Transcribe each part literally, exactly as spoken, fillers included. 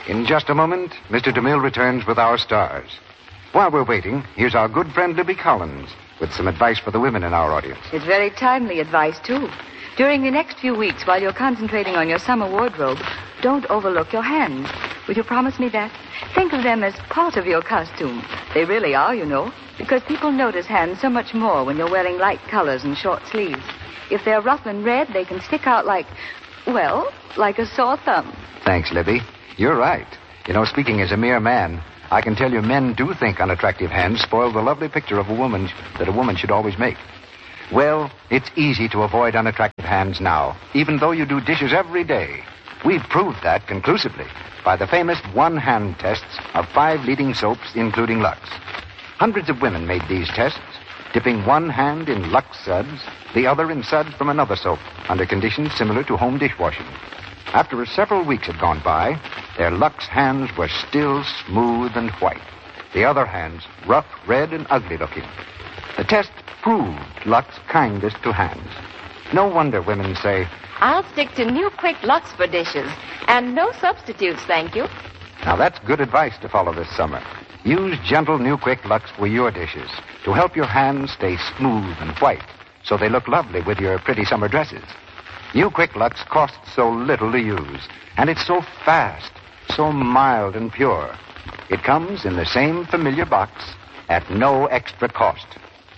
In just a moment, Mister DeMille returns with our stars. While we're waiting, here's our good friend Libby Collins with some advice for the women in our audience. It's very timely advice, too. During the next few weeks, while you're concentrating on your summer wardrobe, don't overlook your hands. Will you promise me that? Think of them as part of your costume. They really are, you know, because people notice hands so much more when you're wearing light colors and short sleeves. If they're rough and red, they can stick out like, well, like a sore thumb. Thanks, Libby. You're right. You know, speaking as a mere man, I can tell you men do think unattractive hands spoil the lovely picture of a woman that a woman should always make. Well, it's easy to avoid unattractive hands now, even though you do dishes every day. We've proved that conclusively by the famous one-hand tests of five leading soaps, including Lux. Hundreds of women made these tests, dipping one hand in Lux suds, the other in suds from another soap, under conditions similar to home dishwashing. After several weeks had gone by, their Lux hands were still smooth and white. The other hands rough, red, and ugly-looking. The test proved Lux kindest to hands. No wonder women say, I'll stick to New Quick Lux for dishes, and no substitutes, thank you. Now that's good advice to follow this summer. Use gentle New Quick Lux for your dishes to help your hands stay smooth and white, so they look lovely with your pretty summer dresses. New Quick Lux costs so little to use, and it's so fast, so mild and pure. It comes in the same familiar box at no extra cost.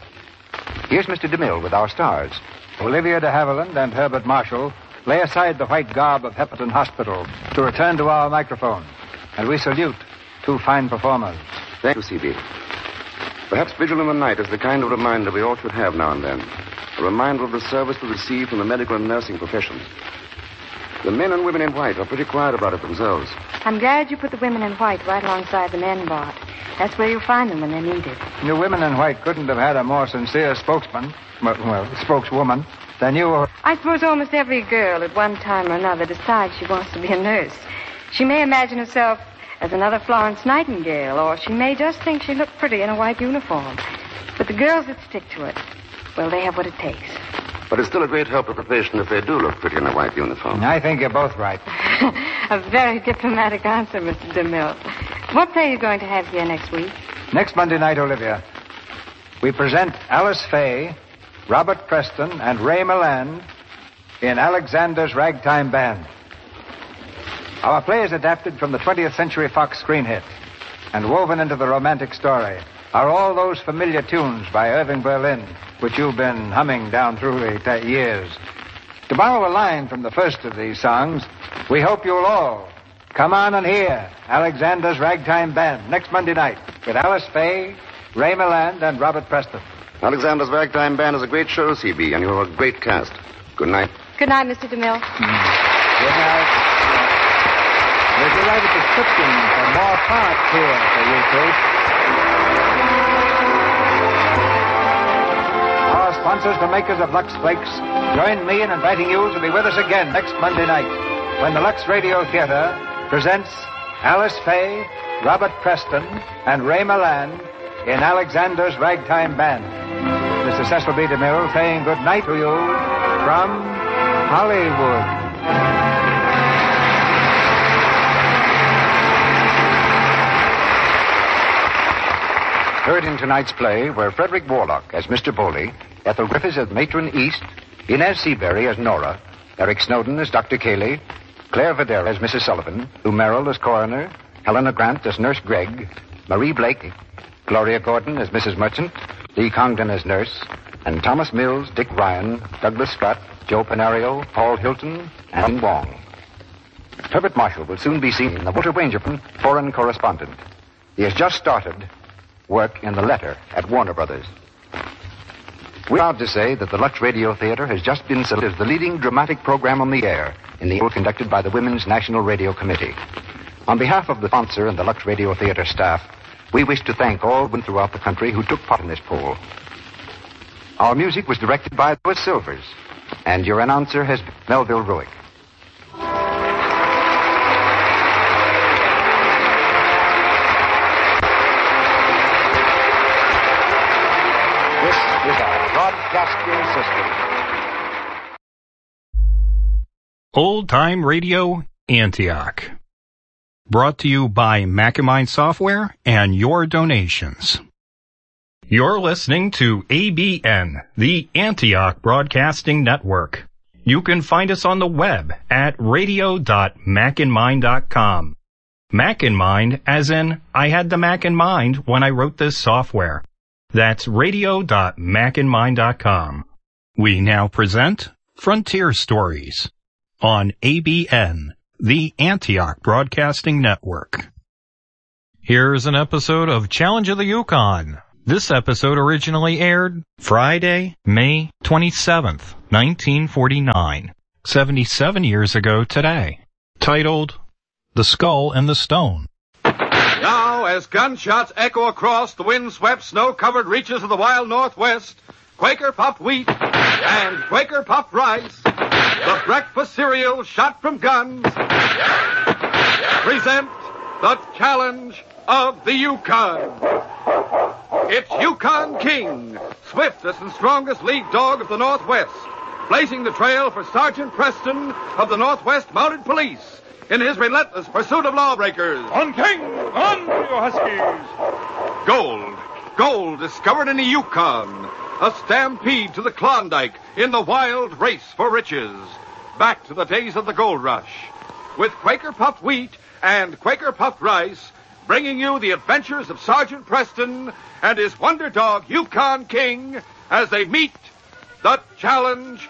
Here's Mister DeMille with our stars. Olivia de Havilland and Herbert Marshall lay aside the white garb of Hepperton Hospital to return to our microphone. And we salute two fine performers. Thank you, C B. Perhaps Vigil in the Night is the kind of reminder we all should have now and then. A reminder of the service we receive from the medical and nursing professions. The men and women in white are pretty quiet about it themselves. I'm glad you put the women in white right alongside the men, Bart. That's where you'll find them when they're needed. The women in white couldn't have had a more sincere spokesman, well, spokeswoman, than you or... I suppose almost every girl at one time or another decides she wants to be a nurse. She may imagine herself as another Florence Nightingale, or she may just think she looked pretty in a white uniform. But the girls that stick to it, well, they have what it takes. But it's still a great help to the patient if they do look pretty in a white uniform. I think you're both right. A very diplomatic answer, Mister DeMille. What play are you going to have here next week? Next Monday night, Olivia, we present Alice Faye, Robert Preston, and Ray Milland in Alexander's Ragtime Band. Our play is adapted from the twentieth Century Fox screen hit, and woven into the romantic story are all those familiar tunes by Irving Berlin, which you've been humming down through the t- years. To borrow a line from the first of these songs, we hope you'll all come on and hear Alexander's Ragtime Band next Monday night with Alice Faye, Ray Milland, and Robert Preston. Alexander's Ragtime Band is a great show, C B, and you're a great cast. Good night. Good night, Mister DeMille. Mm. Good night. Would you write a prescription for more parts here for you, Kate? Our sponsors, the makers of Lux Flakes, join me in inviting you to be with us again next Monday night when the Lux Radio Theater presents Alice Faye, Robert Preston, and Ray Milland in Alexander's Ragtime Band. Mister Cecil B. DeMille saying good night to you from Hollywood. Heard in tonight's play were Frederick Warlock as Mister Bowley, Ethel Griffiths as Matron East, Inez Seabury as Nora, Eric Snowden as Doctor Cayley, Claire Videra as Missus Sullivan, Lou Merrill as Coroner, Helena Grant as Nurse Gregg, Marie Blake, Gloria Gordon as Missus Merchant, Lee Congdon as Nurse, and Thomas Mills, Dick Ryan, Douglas Scott, Joe Panario, Paul Hilton, and Wong. Herbert Marshall will soon be seen in the Walter Wangerman Foreign Correspondent. He has just started work in The Letter at Warner Brothers. We're proud to say that the Lux Radio Theater has just been selected as the leading dramatic program on the air in the poll conducted by the Women's National Radio Committee. On behalf of the sponsor and the Lux Radio Theater staff, we wish to thank all women throughout the country who took part in this poll. Our music was directed by Louis Silvers, and your announcer has been Melville Ruick. Broadcasting System. Old Time Radio, Antioch. Brought to you by Mac and Mind Software and your donations. You're listening to A B N, the Antioch Broadcasting Network. You can find us on the web at radio dot mac and mind dot com. Mac in mind, as in, I had the Mac in mind when I wrote this software. That's radio dot mac and mind dot com. We now present Frontier Stories on A B N, the Antioch Broadcasting Network. Here's an episode of Challenge of the Yukon. This episode originally aired Friday, May twenty-seventh, nineteen forty-nine, seventy-seven years ago today, titled The Skull and the Stone. Now, as gunshots echo across the wind-swept, snow-covered reaches of the wild Northwest, Quaker puffed wheat and Quaker puffed rice, the breakfast cereal shot from guns, present the Challenge of the Yukon. It's Yukon King, swiftest and strongest lead dog of the Northwest, blazing the trail for Sergeant Preston of the Northwest Mounted Police in his relentless pursuit of lawbreakers. On, King! On, you Huskies! Gold. Gold discovered in the Yukon. A stampede to the Klondike in the wild race for riches. Back to the days of the gold rush. With Quaker puffed wheat and Quaker puffed rice, bringing you the adventures of Sergeant Preston and his wonder dog, Yukon King, as they meet the Challenge